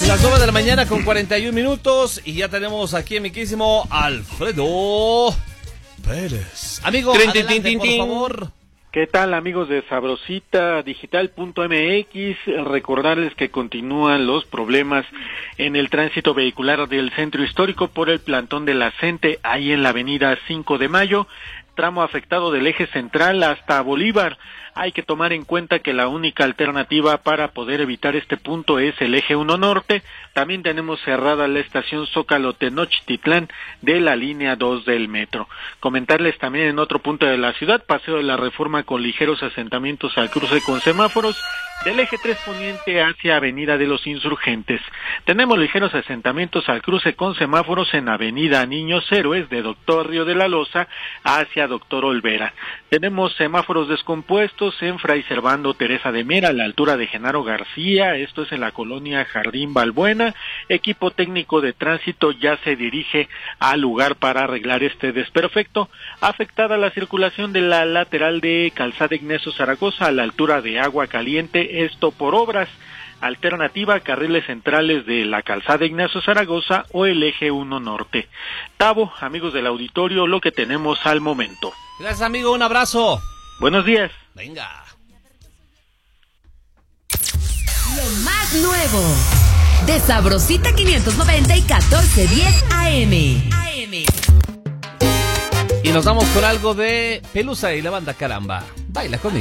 Las 9 de la mañana con 41 minutos y ya tenemos aquí a mi querísimo Alfredo Pérez. Amigo, adelante, por favor. ¿Qué tal, amigos de Sabrosita Digital.mx? Recordarles que continúan los problemas en el tránsito vehicular del centro histórico por el plantón de la CENTE, ahí en la avenida 5 de Mayo, tramo afectado del eje central hasta Bolívar. Hay que tomar en cuenta que la única alternativa para poder evitar este punto es el eje 1 norte. También tenemos cerrada la estación Zócalo Tenochtitlán de la línea 2 del metro. Comentarles también en otro punto de la ciudad, Paseo de la Reforma con ligeros asentamientos al cruce con semáforos del eje 3 poniente hacia Avenida de los Insurgentes. Tenemos ligeros asentamientos al cruce con semáforos en Avenida Niños Héroes de Doctor Río de la Loza hacia Doctor Olvera. Tenemos semáforos descompuestos en Fray Servando Teresa de Mera a la altura de Genaro García, esto es en la colonia Jardín Balbuena. Equipo técnico de tránsito ya se dirige al lugar para arreglar este desperfecto. Afectada la circulación de la lateral de Calzada Ignacio Zaragoza a la altura de Agua Caliente, esto por obras. Alternativa, carriles centrales de la Calzada Ignacio Zaragoza o el eje 1 norte. Tavo, amigos del auditorio, lo que tenemos al momento. Gracias, amigo, un abrazo. Buenos días. Venga. Lo más nuevo de Sabrosita 590 y 1410 AM. Y nos vamos con algo de Pelusa y la banda Caramba. Baila conmigo.